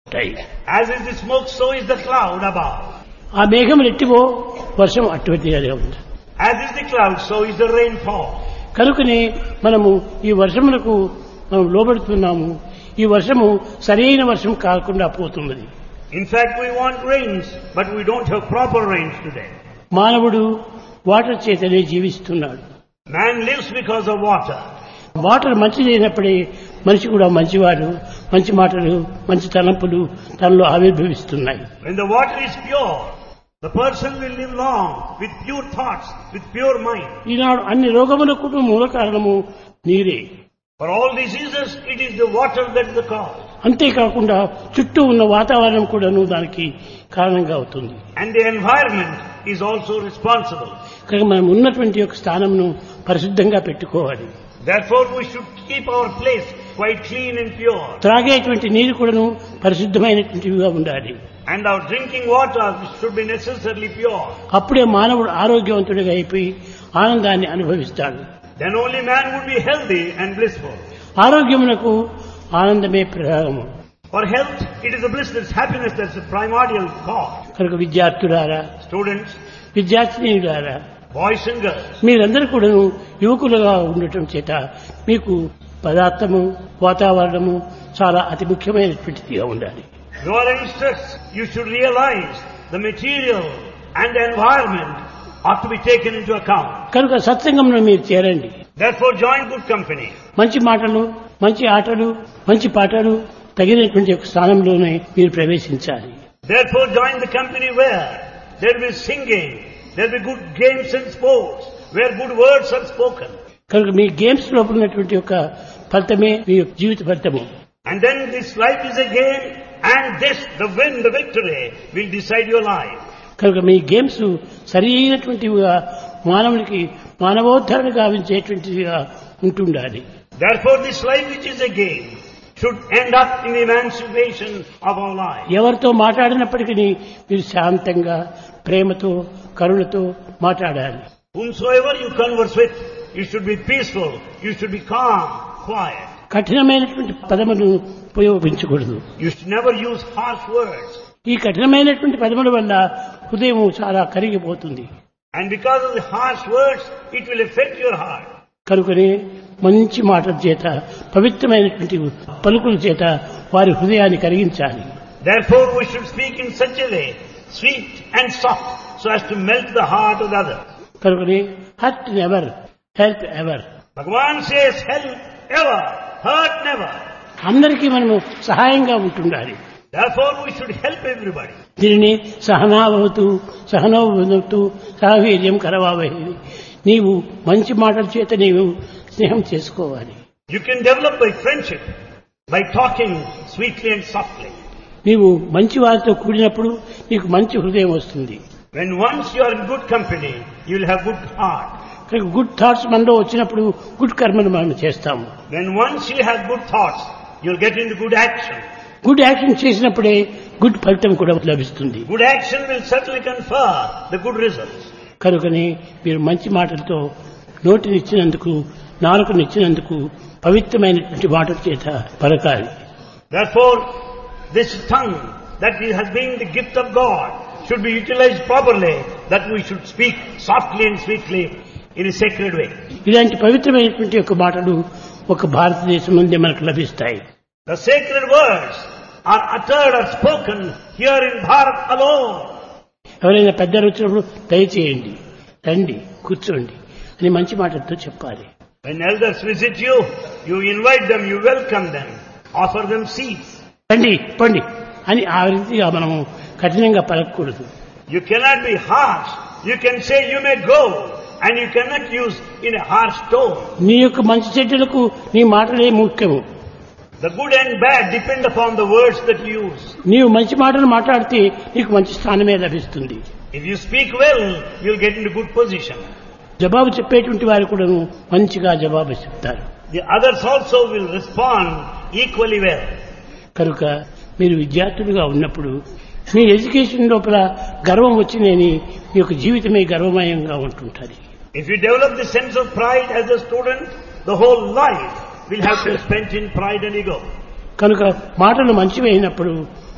As is the smoke, so is the cloud above. ఆ మేఘం ఎట్టివో వర్షం అటువంటిదే ఉంది. As is the cloud, so is the rainfall. కనుకనే మనము ఈ వర్షములకు మనం లోబడుతున్నాము. ఈ వర్షము సరైన వర్షం కాకుండా పోతున్నది. In fact, we want rains, but we don't have proper rains today. మానవుడు వాటర్ చేతనే జీవిస్తున్నాడు. Man lives because of water. Water మంచిదైనప్పుడే మనిషి కూడా మంచివాడు, మంచి మాటలు, మంచి తలంపులు తనలో ఆవిర్భవిస్తున్నాయి. When the water is pure, the person will live long with pure thoughts, with pure mind. ఈనాడు అన్ని రోగములకు మూల కారణము నీరే. For all diseases, it is the water that is the cause. అంతేకాకుండా చుట్టూ ఉన్న వాతావరణం కూడాను దానికి కారణంగా అవుతుంది. And the environment is also responsible. కనుక మనం ఉన్నటువంటి యొక్క స్థానంను పరిశుద్ధంగా పెట్టుకోవాలి. Therefore, we should keep our place quite clean and pure. త్రాగేటువంటి నీరు కూడాను పరిశుద్ధమైనటువంటివిగా ఉండాలి. And our drinking water should be necessarily pure. అప్పుడే మానవుడు ఆరోగ్యవంతుడిగా అయిపోయి ఆనందాన్ని అనుభవిస్తాడు. Then only man would be healthy and blissful. ఆరోగ్యమునకు ఆనందమే ప్రధానము. For health, it is the bliss, that's happiness, that's the primordial cause. కనుక విద్యార్థులారా, Students, విద్యార్థినీయులారా, boys and girls, మీరందరూ కూడాను యువకులుగా ఉండటం చేత మీకు పదార్థము, వాతావరణము చాలా అతి ముఖ్యమైనటువంటిదిగా ఉండాలి. you are youngsters, you should realize the material and the environment ought to be taken into account. కనుక సత్సంగంలో మీరు చేరండి. Therefore, join good company. మంచి మాటలు, మంచి ఆటలు, మంచి పాటలు తగినటువంటి ఒక స్థానంలోనే మీరు ప్రవేశించాలి. Therefore, join the company where there will be singing, there will be good games and sports, where good words are spoken. కనుక మీ గేమ్స్ లోపల ఉన్నటువంటి ఒక ఫలితమే మీ జీవిత ఫలితము. And then this life is a game, and this, the win, the victory, will decide your life. కనుక మీ games సరైనటువంటివిగా మానవునికి మానవోద్ధరణ గావించేటువంటివిగా ఉంటుండాలి. Therefore, this life which is a game should end up in the emancipation of our life. ఎవరితో మాట్లాడినప్పటికీ మీరు శాంతంగా, ప్రేమతో, కరుణతో మాట్లాడాలి. Whomsoever you converse with, you should be peaceful, you should be calm, quiet. కఠినమైనటువంటి పదములను ఉపయోగించకూడదు. You should never use harsh words. ఈ కఠినమైనటువంటి పదముల వల్ల హృదయం చాలా కరిగిపోతుంది. And because of the harsh words, it will affect your heart. కనుకనే మంచి మాటల చేత, పవిత్రమైనటువంటి పలుకుల చేత వారి హృదయాన్ని కరిగించాలి. Therefore, we should speak in such a way, sweet and soft, so as to melt the heart of the other. కనుకనే hurt never, help ever. Bhagavan says, help ever, hurt never. అందరికీ మనము సహాయంగా ఉంటుండాలి. Therefore, we should help everybody. దీనిని సహనావతు, సహనోవతు, సహవీర్యం కరవావహి. నీవు మంచి మాటల చేత నీవు స్నేహం చేసుకోవాలి. You can develop by friendship, by talking sweetly and softly. నీవు మంచి వారితో కూడినప్పుడు నీకు మంచి హృదయం వస్తుంది. When once you are in good company, you will have good heart. Good thoughts మనలో వచ్చినప్పుడు గుడ్ కర్మను మనం చేస్తాము. When once you have good thoughts, you will get into good action. Good action చేసినప్పుడే గుడ్ ఫలితం కూడా లభిస్తుంది. Good action will certainly confer the good results. కనుకని మీరు మంచి మాటలతో నోటినిచ్చినందుకు, నాలుకనిచ్చినందుకు పవిత్రమైనటువంటి మాటల చేత పలకాలి. Therefore, this tongue that has been the gift of God should be utilized properly, that we should speak softly and sweetly in a sacred way. ఇలాంటి పవిత్రమైనటువంటి యొక్క మాటలు ఒక భారతదేశం నుండి మనకు లభిస్తాయి. The sacred words are uttered or spoken here in Bharat alone. ఎవరైనా పెద్దలు వచ్చినప్పుడు దయచేయండి, రండి, కూర్చోండి అని మంచి మాటలతో చెప్పాలి. When elders visit you, you invite them, you welcome them, offer them seats. రండి, పండి అని ఆ రీతిగా మనము కఠినంగా పలకకూడదు. You cannot be harsh. You can say you may go, and you cannot use in a harsh tone. నీ యొక్క మంచి చెడ్డలకు నీ మాటలే ముఖ్యము. The good and bad depend upon the words that you use. నీవు మంచి మాటలు మాట్లాడితే నీకు మంచి స్థానమే లభిస్తుంది. If you speak well, you'll get into good position. జవాబు చెప్పేటువంటి వారు కూడా మంచిగా జవాబు చెప్తారు. The others also will respond equally well. కనుక మీరు విద్యార్థులుగా ఉన్నప్పుడు మీ ఎడ్యుకేషన్ లోపల గర్వం వచ్చిందని మీ యొక్క జీవితమే గర్వమయంగా ఉంటుంటుంది. If you develop the sense of pride as a student, the whole life will have to be spent in pride and ego. కనుక మాటలు మంచివి అయినప్పుడు